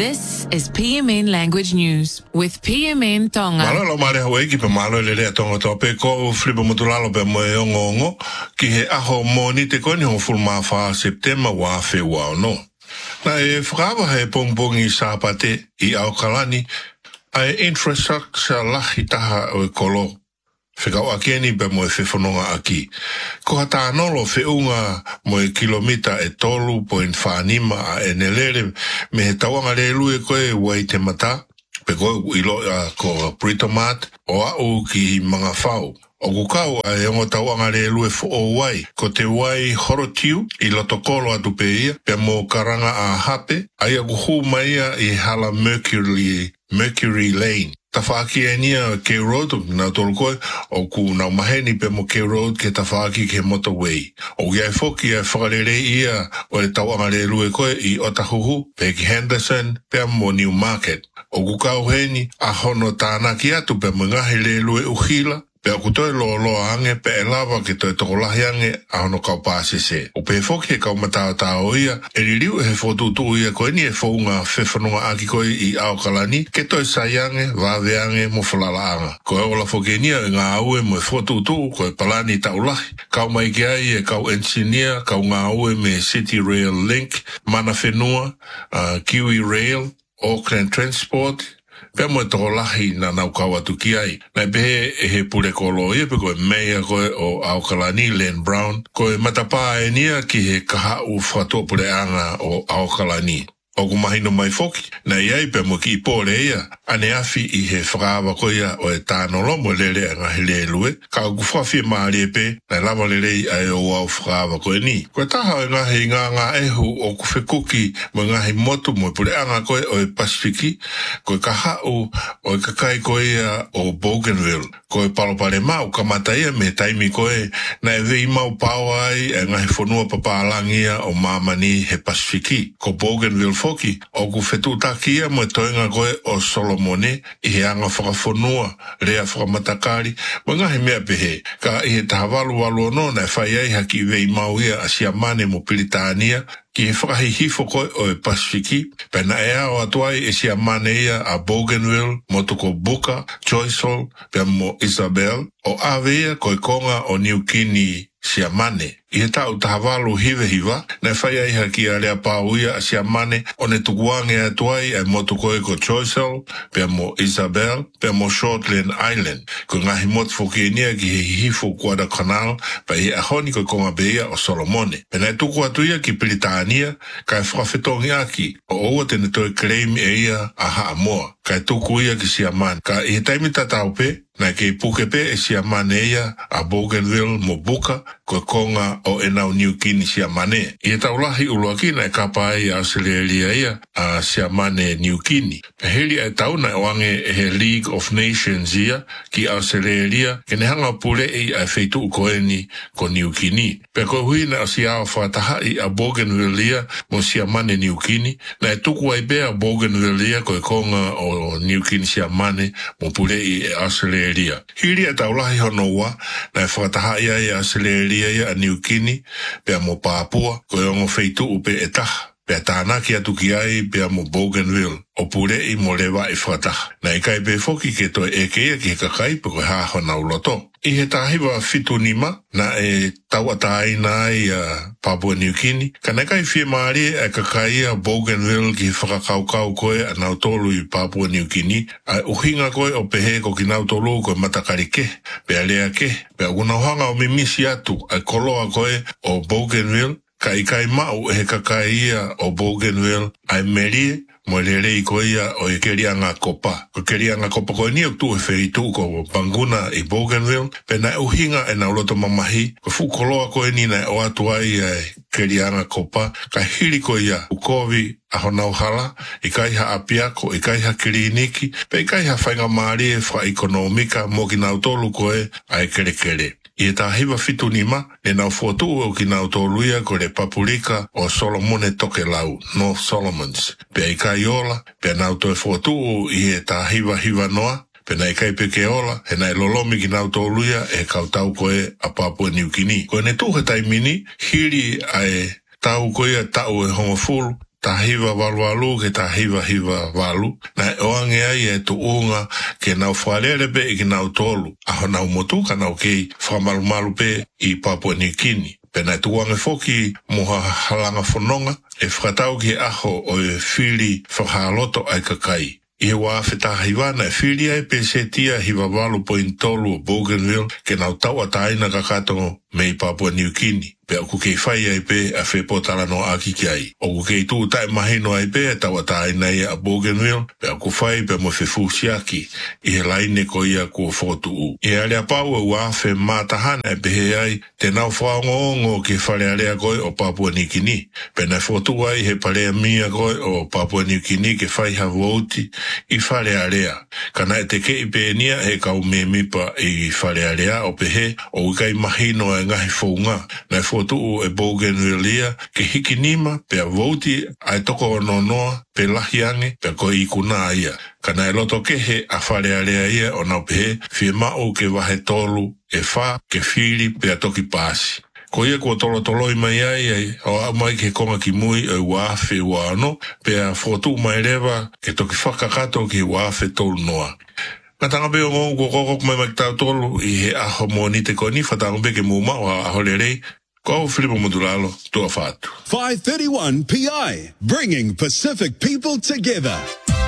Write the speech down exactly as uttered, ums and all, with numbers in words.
This is P M N Language News with P M N Tonga. Malolo mare hawe ki pe malo le le tonga to pe ko flipa mutulalo pe mo ngongo ki he aho moni te koni ho fulma fa September wa fe wa no. Na e fraba he pongbongi sapate I Aukalani ai infrastructure lahi taha o kolo. Whikau akeni pe mo e whewhanonga aki. Ko hata anolo whiunga mo e kilomita e tolu point whanima a enelere me he tawanga le lue koe wai te mata, pe koe ilo a ko Britomat o au ki mga whau. O kukau a e ongo tawanga le lue fo o wai, ko te wai horotiu I lotokolo atu pe ia, pe mo karanga a hape, ai a kuhu maia I hala Mercury, Mercury Lane. Tawhaki e nia K Road, na tolu koe, o ku nau maheni pe mo K Road ke tawhaki ke motorway. O kia e foki e whakarere ia o e tawanga le lue koe I Otahuhu, pe ki Henderson, pe mo Newmarket. O ku kau heni a hono tāna ki atu pe mo ngahi le lue uhila, pe a kutoe lo lo ange pe e lava ke toi tokolahi ange a hono kau pāsese. O pe foki e kau matao tao ia, e ririu e he fotutu ia koe ni e founga whewhanonga aki koe I Aukalani, ke toi saiange, vave ange, mo whalala anga. Koe ola foke nia e ngā aue mo e fotutu, koe palani taulahi. Kau mai ki ai e kau engineer, kau ngā aue me City Rail Link, Mana Whenua, uh, Kiwi Rail, Auckland Transport, pe mo to lahi na nau kawa tu ki ai na be e he pure kolo ia pe ko mea ko o Aukalani Len Brown ko matapa e nia ki he kaha u fato pure anga o Aukalani o ku mahino mai foki na iai pe mo ki pore ia ane afi I he whakawa ko ia o e tāno lomo lele anga he le lue ka ku whawhi maari e pe na lama lele ai o au whakawa ko e ni ko taha e ngahi ngā ngā ehu o ku whekuki mo ngahi motu mo pure anga ko e o e Pasifiki ko e kaha u o e kakai ko ia o Bougainville ko e palopare mau kamata ia me taimi ko e na e vei mau pao ai e ngahi whanua papalangia o mamani he Pasifiki ko Bougainville foki o ku whetu takia mo e toenga koe o Solomone I he anga whakafonua rea whakamatakari mo ngahi mea pehe ka I he tahavalu walu no na e whai ai haki vei mau ia a Siamane mo Pilitania ki he whakahihifo koe o e Pasifiki pena e ao atuai e Siamane ia a Bougainville mo tuko Buka, Choiseul pia mo Isabel o avea koe konga o New Guinea Siamane. I he tau tahavalu hive hiva, na whai ai haki a rea pauia a Siamane, o ne tukuange atuai e motu koe ko Choiseul, pia mo Isabel, pia mo Shortland Island. Ko ngahi motu whokenia ki he hifu Guadalcanal, pa I ahoni koe konga beia o Solomone. Pena e tuku atuia ki Pilitania, ka e whakawhetongi aki, o oua tene toi claim e ia a Haamoa, ka e tuku ia ki Siamane. Ka I he taimi tatau pe, na ke puke pe e Siamane ia a Bougainville mo Buka, koe konga o e nau New Guinea Siamane. I e taulahi uluaki na e kapa ai a Australia ia a Siamane New Guinea. Peheli e tauna e wange e he League of Nations ia ki Australia ke ne hanga pule i a feitu ukoeni ko New Guinea. Pe koe hui na o siao whataha I a Bougainville ia mo Siamane New Guinea na e tuku ai bea Bougainville ia koe konga o New Guinea Siamane mo pule I e Australia. Hiri e taulahi honoua na e whataha ia i Australia ia a New Guinea pea mo Papua koe ongo feitu upe e taha. Pea tāna ki atu ki ai pea mo Bougainville o pure I mo lewa I whataha. Na I kai pe foki ke toi e keia ki he kakai pe koe haho na uloto. I he tahiwa fitu nima na e tauata aina ai a Papua New Guinea. Ka na kai fie maari e kakai a Bougainville ki whakakaukau koe a nautolu I Papua New Guinea. A uhinga koe o pehe ko ki nautolu koe matakari ke, pea lea ke, pea unauhanga o mimisi atu a koloa koe o Bougainville. Ka I kai mau e he kakai ia o Bougainville ai merie mo le rei ko ia o e kerianga kopa. Ko kerianga kopa ko ni o tu e feitu ko Panguna I Bougainville. Pena uhinga e na uloto mamahi. Ko fukoloa ko e ni na o atuai e kerianga kopa. Ka hiri ko ia ukovi a honau hala. I kai ha apiako, I kai ha kiriniki. Pe I kai ha whainga maari e wha ekonomika mo ki nautolu ko e a e kere kere. I e tahiwa fitu nima, e nau fotu o ki nau tōluia ko le papurika o Solomone Tokelau, North Solomons. Pea I kai ola, pea nau toe fotu o I e tahiwa hiwa noa, pena I kai peke ola, he nai lolomi ki nau tōluia e kautau koe a Papua New Guinea. Koe ne tuhe taimini, hiri a e tau koe a tau e hongo fulu, ta hiva walu walu ke ta hiva hiva walu. Na oange ai e tu unga ke nau whalere pe i ke nau tolu. Aho nau motu ka nau kei whamalu malu pe i Papua New Guinea. Pena tuange foki moha halanga whanonga e whakatau ki aho o e whiri whakahaloto ai kakai. I wa feta hiwana e whiri ai pe se tia hiva walu poin tolu o Bougainville ke nau tau a taina kakatongo mei Papua New Guinea. Pe aku kei whai ai pe a whepotala no aki ki ai. Oku kei tū tai mahino ai pe a tawa taina ia a Bougainville. Pe aku whai pe mo whewhusiaki i he laine ko ia kua whotu u. I alea pau e ua whe mātahana e pehe ai te nau whaongo ongo ke whare alea koe o Papua New Guinea. Pe na whotu ai he palea mia koe o Papua New Guinea ke whai hawauti i whare alea. Kana e te kei pe nia he kau me mipa i whare alea o pehe o ukai mahino e ngahi whaunga. Na whotu u e Bougainville ke hiki nima pe a vauti ai toko no noa pe lahi ange pe koe i kuna ia. Kana e loto kehe a whare alea ia o nau pehe fie mao ke wahe tolu e wha ke whiri pe a toki pāsi. Ko ia kua tolo toloi mai ai ai o a mai ke konga ki mui e uawhi uano pe a whotu mai rewa ke toki whakakato ki uawhi tolu noa. Katanga be o ngongu ko koko mai mai tau tolu i he aho mo ni te koni whatanga be ke muma o aho lerei. Ko Filipo Motulalo, tua fatu. five thirty-one P I, bringing Pacific people together.